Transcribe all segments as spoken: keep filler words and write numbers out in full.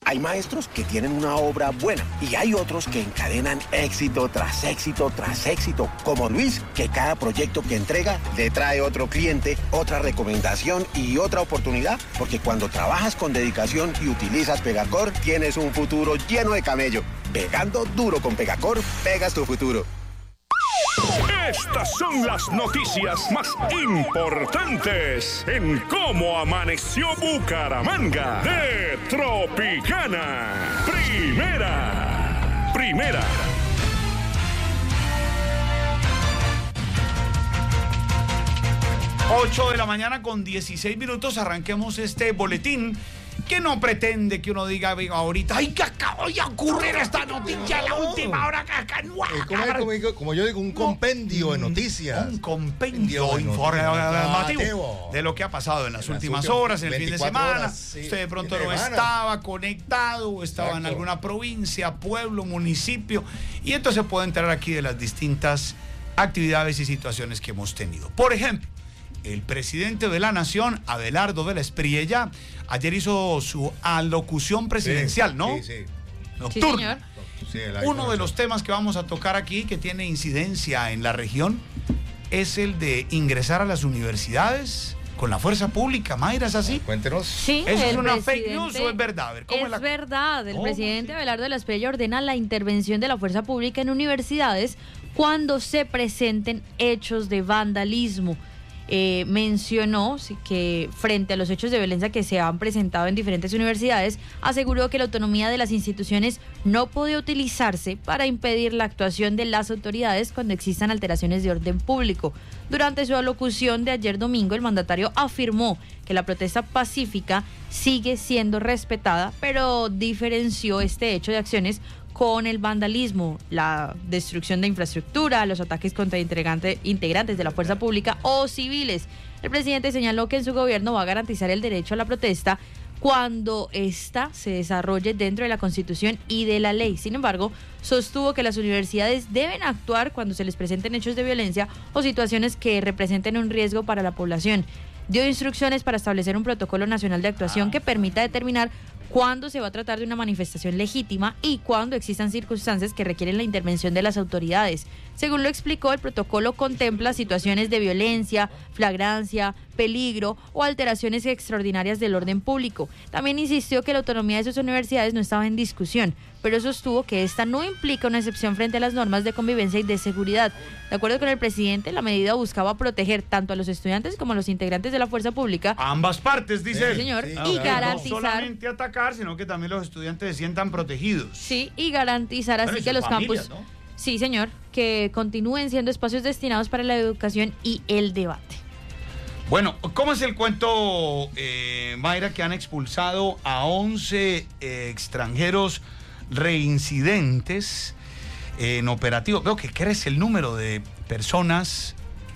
Hay maestros que tienen una obra buena y hay otros que encadenan éxito tras éxito tras éxito, como Luis, que cada proyecto que entrega le trae otro cliente, otra recomendación y otra oportunidad, porque cuando trabajas con dedicación y utilizas Pegacor, tienes un futuro lleno de camello. Pegando duro con Pegacor, pegas tu futuro. Estas son las noticias más importantes en Cómo Amaneció Bucaramanga de Tropicana. Primera, primera. ocho de la mañana con dieciséis minutos, arranquemos este boletín que no pretende que uno diga ahorita, ¡ay, que acabó de ocurrir esta noticia, la última hora que acá no como, como, como yo digo, un compendio no, de noticias. Un compendio informativo de lo que ha pasado en las en últimas las horas, en el fin de semana. Horas, sí. Usted de pronto no semana. estaba conectado, o estaba Exacto. en alguna provincia, pueblo, municipio, y entonces puede enterar aquí de las distintas actividades y situaciones que hemos tenido. Por ejemplo, el presidente de la Nación, Abelardo de la Espriella, ayer hizo su alocución presidencial, sí, ¿no? Sí, sí. Nocturna. Sí, señor. Uno de los temas que vamos a tocar aquí, que tiene incidencia en la región, es el de ingresar a las universidades con la fuerza pública. Mayra, ¿es así? Cuéntenos. Sí, ¿Eso es una fake news o es verdad? A ver, ¿cómo es, es la... verdad. El ¿Cómo? presidente Abelardo de la Espriella ordena la intervención de la fuerza pública en universidades cuando se presenten hechos de vandalismo. Eh, mencionó que frente a los hechos de violencia que se han presentado en diferentes universidades, aseguró que la autonomía de las instituciones no puede utilizarse para impedir la actuación de las autoridades cuando existan alteraciones de orden público. Durante su alocución de ayer domingo, el mandatario afirmó que la protesta pacífica sigue siendo respetada, pero diferenció este hecho de acciones con el vandalismo, la destrucción de infraestructura, los ataques contra integrantes de la fuerza pública o civiles. El presidente señaló que en su gobierno va a garantizar el derecho a la protesta cuando ésta se desarrolle dentro de la Constitución y de la ley. Sin embargo, sostuvo que las universidades deben actuar cuando se les presenten hechos de violencia o situaciones que representen un riesgo para la población. Dio instrucciones para establecer un protocolo nacional de actuación que permita determinar cuándo se va a tratar de una manifestación legítima y cuándo existan circunstancias que requieren la intervención de las autoridades. Según lo explicó, el protocolo contempla situaciones de violencia, flagrancia, peligro o alteraciones extraordinarias del orden público. También insistió que la autonomía de sus universidades no estaba en discusión, pero sostuvo que esta no implica una excepción frente a las normas de convivencia y de seguridad. De acuerdo con el presidente, la medida buscaba proteger tanto a los estudiantes como a los integrantes de la fuerza pública. A ambas partes, dice sí, él. señor, sí, y claro. garantizar... No solamente atacar, sino que también los estudiantes se sientan protegidos. Sí, y garantizar así bueno, que los familias, campus... ¿no? Sí, señor, que continúen siendo espacios destinados para la educación y el debate. Bueno, ¿cómo es el cuento, eh, Mayra, que han expulsado a once eh, extranjeros reincidentes en operativo? Veo que crece el número de personas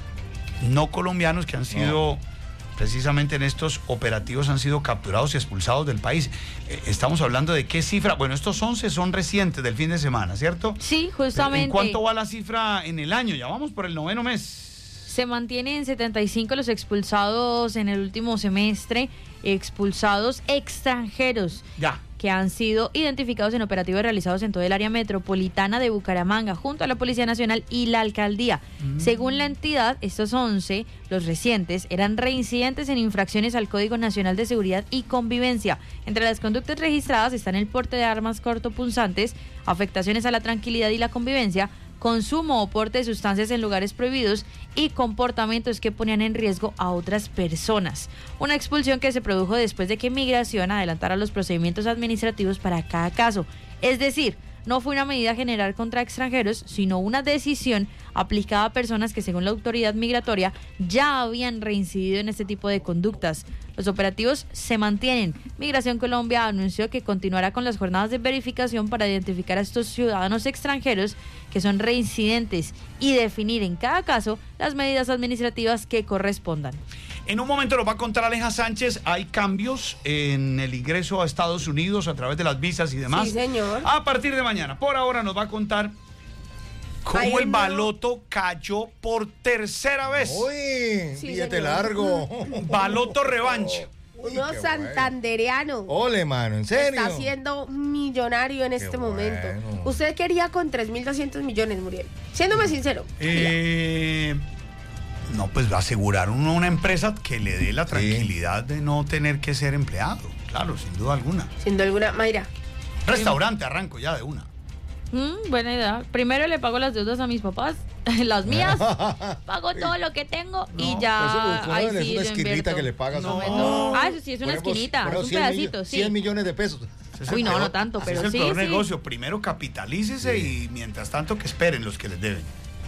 no colombianos que han sido... No. Precisamente en estos operativos han sido capturados y expulsados del país. Eh, estamos hablando de qué cifra. Bueno, estos once son recientes del fin de semana, ¿cierto? Sí, justamente. ¿En cuánto va la cifra en el año? Ya vamos por el noveno mes. Se mantienen en setenta y cinco los expulsados en el último semestre, expulsados extranjeros. Ya. Que han sido identificados en operativos realizados en todo el área metropolitana de Bucaramanga, junto a la Policía Nacional y la Alcaldía. Mm. Según la entidad, estos once, los recientes, eran reincidentes en infracciones al Código Nacional de Seguridad y Convivencia. Entre las conductas registradas están el porte de armas cortopunzantes, afectaciones a la tranquilidad y la convivencia, consumo o porte de sustancias en lugares prohibidos y comportamientos que ponían en riesgo a otras personas. Una expulsión que se produjo después de que Migración adelantara los procedimientos administrativos para cada caso. Es decir, no fue una medida general contra extranjeros, sino una decisión aplicada a personas que, según la autoridad migratoria, ya habían reincidido en este tipo de conductas. Los operativos se mantienen. Migración Colombia anunció que continuará con las jornadas de verificación para identificar a estos ciudadanos extranjeros que son reincidentes y definir en cada caso las medidas administrativas que correspondan. En un momento nos va a contar Aleja Sánchez, hay cambios en el ingreso a Estados Unidos a través de las visas y demás. Sí, señor. A partir de mañana. Por ahora nos va a contar cómo Ay, el baloto no. cayó por tercera vez. Uy, sí, billete señor. largo. Baloto revancha. Uno santandereano. Ole, mano, ¿en serio? Está siendo millonario en este Qué momento. bueno. ¿Usted quería con tres mil doscientos millones, Muriel? Siéndome sincero. Eh, no, pues asegurar uno una empresa que le dé la tranquilidad de no tener que ser empleado. Claro, sin duda alguna. Sin duda alguna, Mayra. Restaurante, arranco ya de una. Mm, buena idea. Primero le pago las deudas a mis papás, las mías, pago todo lo que tengo y ya. Eso, Ahí es sí, una yo esquinita invierto. que le pagas. No, a- no. Ah, eso sí, es una Ponemos- esquinita, ponemos es un cien pedacito, millo- sí. cien millones de pesos. Ese es el Uy, no, peor- no tanto, ese pero es el sí, peor sí. negocio. Primero capitalícese y mientras tanto que esperen los que les deben.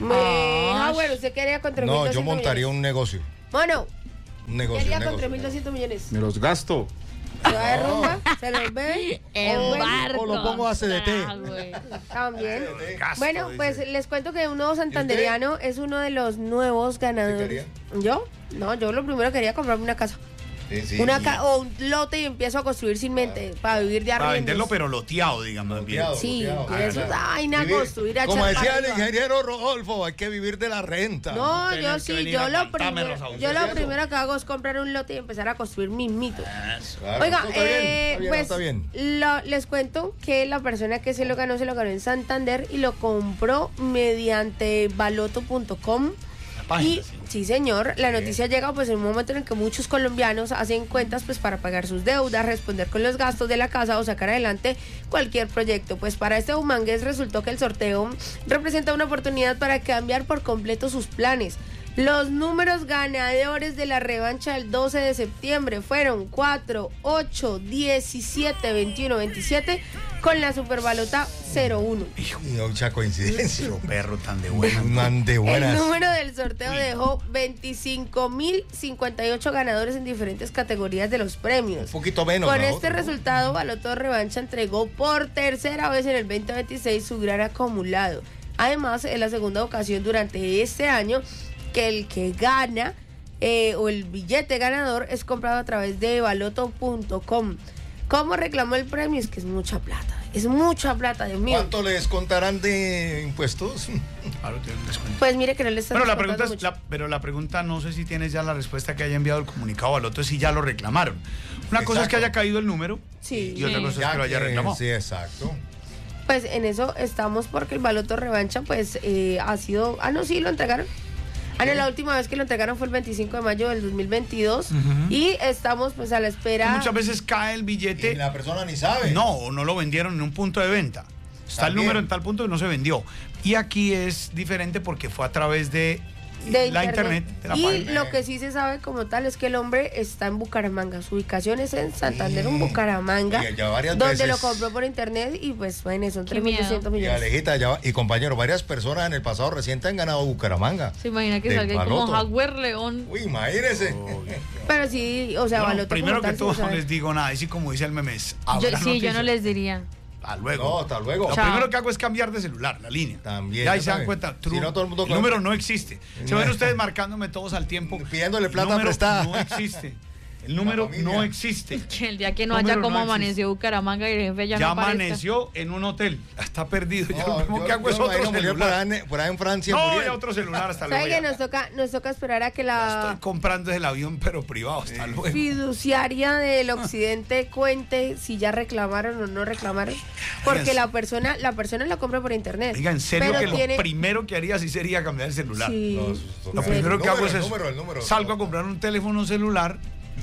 Eh, Ah. ah, bueno, usted quería con tres mil No, doscientos yo montaría millones. un negocio. Mono, Un negocio. quería un con negocio. tres mil doscientos millones. Me los gasto. ¿Se va de rumba? ¿Se los ve? En O- barco. o lo pongo a C D T. Ah, güey. También. Gasto, Bueno, dice. pues les cuento que un nuevo santandereano es uno de los nuevos ganadores. ¿Yo? No, yo lo primero quería comprarme una casa. Sí, sí. Una ca- o un lote y empiezo a construir sin mente para vivir de Para arriendos. venderlo, pero loteado, digamos bien. Loteado. Sí, Loteado. que eso es vaina, Vivir- construir a Como echar decía para el arriba. ingeniero Rodolfo, hay que vivir de la renta. No, tener yo que sí, venir yo a lo, cantarme primero, los audios. yo lo ¿Eso? primero que hago es comprar un lote y empezar a construir mis mitos. Claro, Oiga, eso está bien, eh, está bien, pues está bien. lo- les cuento que la persona que se lo ganó, se lo ganó en Santander y lo compró mediante baloto punto com. página, Y sí. sí, señor, la noticia llega pues en un momento en el que muchos colombianos hacen cuentas pues para pagar sus deudas, responder con los gastos de la casa o sacar adelante cualquier proyecto. Pues para este Humangués resultó que el sorteo representa una oportunidad para cambiar por completo sus planes. Los números ganadores de la revancha del doce de septiembre fueron cuatro, ocho, diecisiete, veintiuno, veintisiete con la superbalota cero uno. Hijo, Y mucha coincidencia. hijo, perro tan de buena. Man de El buenas. número del sorteo dejó veinticinco mil cincuenta y ocho ganadores en diferentes categorías de los premios. Un poquito menos. Con la este otra, ¿no? resultado, Baloto Revancha entregó por tercera vez en el veinte veintiséis su gran acumulado. Además, es la segunda ocasión durante este año que el que gana eh, o el billete ganador es comprado a través de baloto punto com. ¿Cómo reclamó el premio? Es que es mucha plata. Es mucha plata, Dios mío. ¿Cuánto les contarán de impuestos? Claro, tiene un descuento. Pues mire que no le están Bueno, la descontando pregunta es, mucho. la- pero la pregunta no sé si tienes ya la respuesta que haya enviado el comunicado al otro, es si ya lo reclamaron. Una cosa es que Exacto. haya caído el número Sí. y otra Sí. cosa es Ya que lo haya que- reclamado. Sí, exacto. Pues en eso estamos porque el baloto revancha pues eh, ha sido... Ah, no, sí, lo entregaron. Ah, no, la última vez que lo entregaron fue el veinticinco de mayo del dos mil veintidós Ujú. y estamos pues a la espera... Muchas veces cae el Y billete, la persona ni sabe. no, o no lo vendieron en un punto de venta. Está el También. número en tal punto y no se vendió. Y aquí es diferente porque fue a través de, de la internet. internet. de la Y página. lo que sí se sabe como tal es que el hombre está en Bucaramanga. Su ubicación es en Santander, en Sí. Bucaramanga, Y ya varias donde veces- lo compró por internet y pues bueno, son Qué tres mil doscientos miedo. Y millones. Alejita, ya, y compañero, varias personas en el pasado reciente han ganado Bucaramanga. Se imagina que Del salga ahí como baloto. Jaguar León. Uy, imagínese. Pero sí, o sea, No, baloto primero como que tal, todo sí se no sabe. les digo nada, así como dice el memes. Yo, sí, yo no les diría. Hasta luego. No, hasta luego. Lo Chao. primero que hago es cambiar de celular, la línea. También, Ya ahí ya se dan saben. cuenta. Si no, todo el mundo el con- número no existe. Se No. ven ustedes marcándome todos al tiempo. Pidiéndole El plata número prestada. No existe. El número familia. no existe. Que el día que no Número haya como no existe. amaneció Bucaramanga y el jefe ya, Ya no aparezca. amaneció en un hotel. Está perdido. Ya No, lo primero yo- que hago yo es me otro imagino Muriel por celular. allá en- por ahí en Francia. No, Muriel. ya otro celular. Hasta luego. ¿Sabe que ya. nos toca, nos toca esperar a que la Estoy comprando el avión, pero privado. Hasta luego. fiduciaria del occidente cuente si ya reclamaron o no reclamaron? Porque Oigan, la persona, la persona la compra por internet. Oiga, en serio pero que lo tiene- primero que haría sí sería cambiar el celular. Sí. No, Lo sí. primero El que hago número, es el eso. número, el número. Salgo a comprar un teléfono celular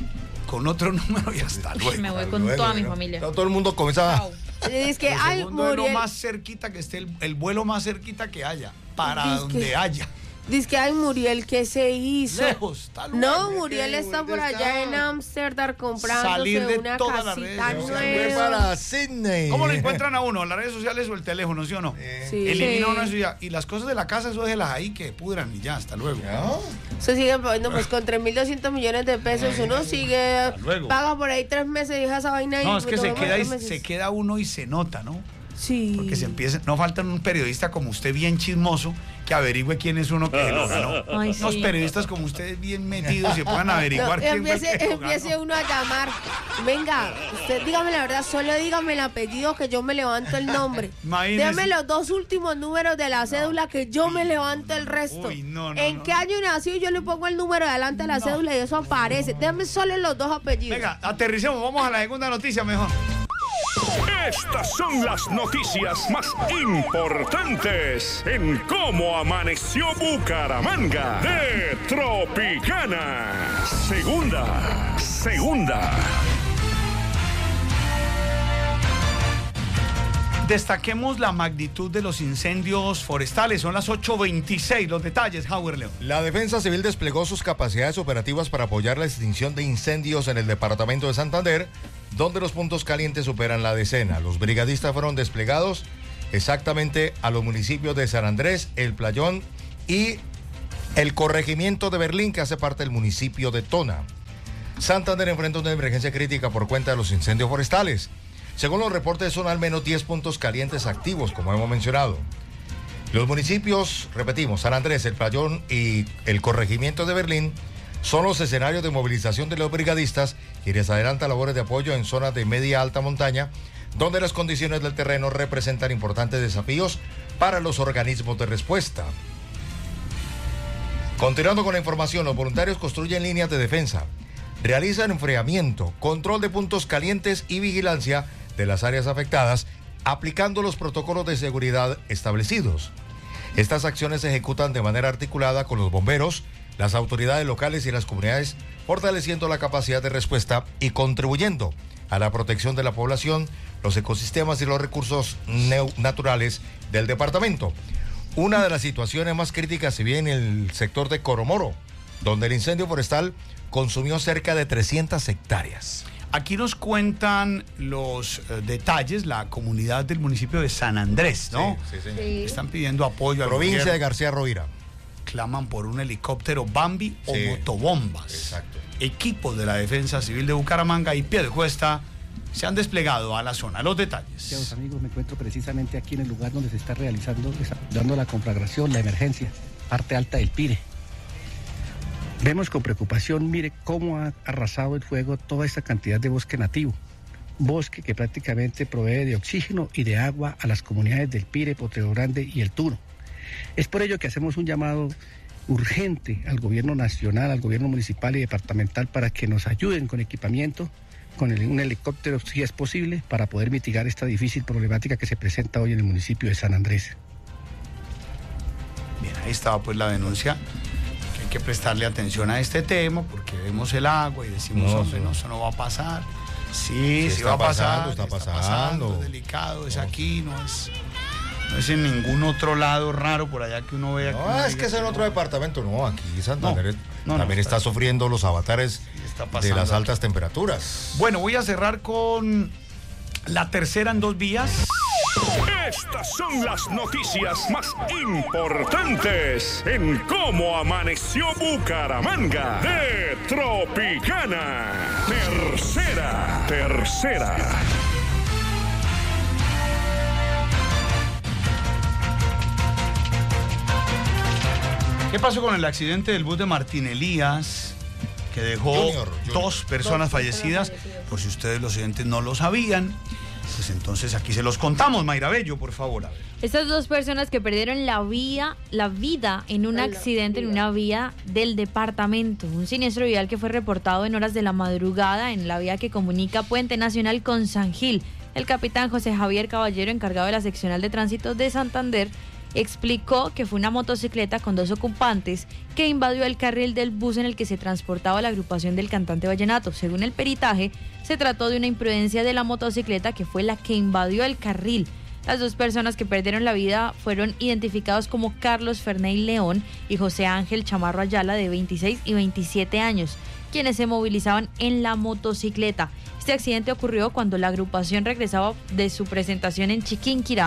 con otro número y hasta luego. Me voy con Luego, toda mi ¿no? familia. Todo el mundo comienza a... Chao. Es que, Lo ay, segundo es lo Muriel, más cerquita que esté, el, el vuelo más cerquita que haya, para Dice donde que- haya. dice que, ay, Muriel, ¿qué se hizo? Lejos, está lugar. No, Muriel está por Muriel allá está- en Ámsterdam comprándose Salir de una todas las casita redes Se sociales. fue nueva. para Sydney. ¿Cómo lo encuentran a uno? ¿Las redes sociales o el teléfono, sí o no? Sí. Elimina Sí. uno eso y ya. Y las cosas de la casa, eso déjelas ahí que pudran y ya, hasta luego. ¿Ya? Eso sigue, bueno, pues con tres mil doscientos millones de pesos uno sigue, luego. paga por ahí tres meses y deja esa vaina ahí. No, es que se todo queda, y, cuatro meses. se queda uno y se nota, ¿no? Sí. Porque se empieza, no falta un periodista como usted bien chismoso que averigüe quién es uno que lo ganó. Ay, Unos sí. periodistas como ustedes bien metidos y puedan averiguar No, quién fue el empiece, que lo empiece ganó. uno a llamar. Venga, usted dígame la verdad, solo dígame el apellido que yo me levanto el nombre. Imagínese. Deme los dos últimos números de la cédula que yo me levanto el resto. Uy, no, no, ¿En no, qué no. año nació? Yo le pongo el número delante de la No. cédula y eso aparece. Deme solo los dos apellidos. Venga, aterricemos, vamos a la segunda noticia mejor. Estas son las noticias más importantes en cómo amaneció Bucaramanga de Tropicana. Segunda, segunda. Destaquemos la magnitud de los incendios forestales. Son las ocho veintiséis. Los detalles, Howard León. La Defensa Civil desplegó sus capacidades operativas para apoyar la extinción de incendios en el departamento de Santander, donde los puntos calientes superan la decena. Los brigadistas fueron desplegados exactamente a los municipios de San Andrés, El Playón y el corregimiento de Berlín, que hace parte del municipio de Tona. Santander enfrenta una emergencia crítica por cuenta de los incendios forestales. Según los reportes, son al menos diez puntos calientes activos, como hemos mencionado. Los municipios, repetimos, San Andrés, El Playón y el corregimiento de Berlín, son los escenarios de movilización de los brigadistas, quienes adelantan labores de apoyo en zonas de media alta montaña, donde las condiciones del terreno representan importantes desafíos para los organismos de respuesta. Continuando con la información, los voluntarios construyen líneas de defensa, realizan enfriamiento, control de puntos calientes y vigilancia de las áreas afectadas, aplicando los protocolos de seguridad establecidos. Estas acciones se ejecutan de manera articulada con los bomberos, las autoridades locales y las comunidades, fortaleciendo la capacidad de respuesta y contribuyendo a la protección de la población, los ecosistemas y los recursos naturales del departamento. Una de las situaciones más críticas se vive en el sector de Coromoro, donde el incendio forestal consumió cerca de trescientas hectáreas. Aquí nos cuentan los eh, detalles, la comunidad del municipio de San Andrés, ¿no? Sí, sí, señor. Sí. Están pidiendo apoyo al Provincia gobierno. de García Rovira. Claman por un helicóptero Bambi o Sí. motobombas. Exacto. Equipos de la Defensa Civil de Bucaramanga y Piedecuesta se han desplegado a la zona. Los detalles. Queridos amigos, me encuentro precisamente aquí en el lugar donde se está realizando, dando la conflagración, la emergencia, parte alta del Pire. Vemos con preocupación, mire cómo ha arrasado el fuego toda esta cantidad de bosque nativo. Bosque que prácticamente provee de oxígeno y de agua a las comunidades del Pire, Potrero Grande y El Turo. Es por ello que hacemos un llamado urgente al gobierno nacional, al gobierno municipal y departamental para que nos ayuden con equipamiento, con el- un helicóptero si es posible, para poder mitigar esta difícil problemática que se presenta hoy en el municipio de San Andrés. Bien, ahí estaba pues la denuncia, que hay que prestarle atención a este tema porque vemos el agua y decimos, No, hombre, sí. no, eso no va a pasar. Sí, Sí sí, está va a pasar. pasando, está pasando. Es delicado, es No, aquí, no es, no es en ningún otro lado raro por allá que uno vea. No, uno es diga que es en no. otro departamento. No, aquí Santander No, no, también no, está, está- sufriendo los avatares está de pasando las aquí. altas temperaturas. Bueno, voy a cerrar con la tercera en dos vías. Estas son las noticias más importantes en cómo amaneció Bucaramanga de Tropicana. Tercera, tercera. ¿Qué pasó con el accidente del bus de Martín Elías, que dejó Junior, Junior. dos personas Dos fallecidas? personas fallecidas. Por si ustedes los oyentes no lo sabían, pues entonces aquí se los contamos. Mayra Bello, por favor. A ver. Estas dos personas que perdieron la vía, la vida en un En la accidente en vía. una vía del departamento. Un siniestro vial que fue reportado en horas de la madrugada en la vía que comunica Puente Nacional con San Gil. El capitán José Javier Caballero, encargado de la seccional de tránsito de Santander, explicó que fue una motocicleta con dos ocupantes que invadió el carril del bus en el que se transportaba la agrupación del cantante vallenato. Según el peritaje, se trató de una imprudencia de la motocicleta que fue la que invadió el carril. Las dos personas que perdieron la vida fueron identificados como Carlos Ferney León y José Ángel Chamarro Ayala, de veintiséis y veintisiete años, quienes se movilizaban en la motocicleta. Este accidente ocurrió cuando la agrupación regresaba de su presentación en Chiquinquirá,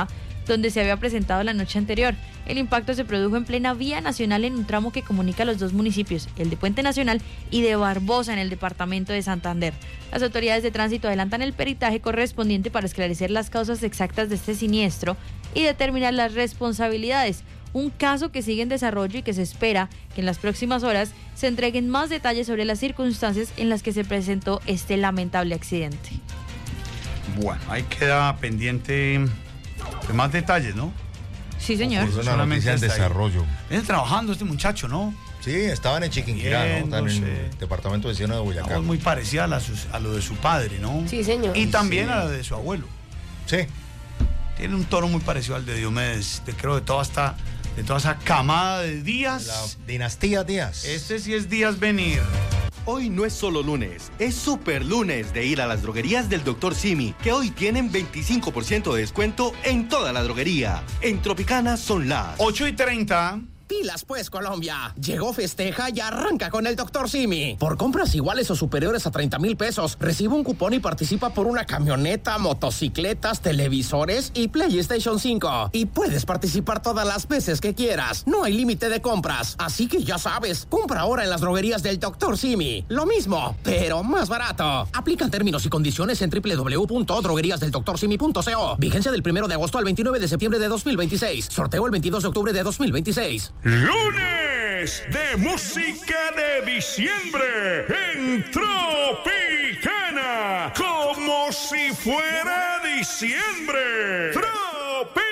donde se había presentado la noche anterior. El impacto se produjo en plena vía nacional en un tramo que comunica los dos municipios, el de Puente Nacional y de Barbosa en el departamento de Santander. Las autoridades de tránsito adelantan el peritaje correspondiente para esclarecer las causas exactas de este siniestro y determinar las responsabilidades. Un caso que sigue en desarrollo y que se espera que en las próximas horas se entreguen más detalles sobre las circunstancias en las que se presentó este lamentable accidente. Bueno, ahí queda pendiente de más detalles, ¿no? Sí, señor. Es una noticia en desarrollo. Viene trabajando este muchacho, ¿no? Sí, estaban en Chiquinquirá, ¿no? Están en el departamento vecino de Boyacá. Muy parecida a, la, a lo de su padre, ¿no? Sí, señor. Y también sí. a la de su abuelo. Sí. Tiene un tono muy parecido al de Diomedes, de, creo, de toda esta, de toda esa camada de Díaz. La dinastía Díaz. Este sí es Díaz venir. Hoy no es solo lunes, es super lunes de ir a las droguerías del doctor Simi, que hoy tienen veinticinco por ciento de descuento en toda la droguería. En Tropicana son las ocho y treinta. Pilas pues, Colombia. Llegó Festeja y arranca con el doctor Simi. Por compras iguales o superiores a treinta mil pesos, recibe un cupón y participa por una camioneta, motocicletas, televisores y PlayStation cinco. Y puedes participar todas las veces que quieras. No hay límite de compras. Así que ya sabes, compra ahora en las droguerías del doctor Simi. Lo mismo, pero más barato. Aplican términos y condiciones en doble u doble u doble u punto droguerías del doctor simi punto co. Vigencia del primero de agosto al veintinueve de septiembre de dos mil veintiséis. Sorteo el veintidós de octubre de dos mil veintiséis. Lunes de música de diciembre en Tropicana, como si fuera diciembre.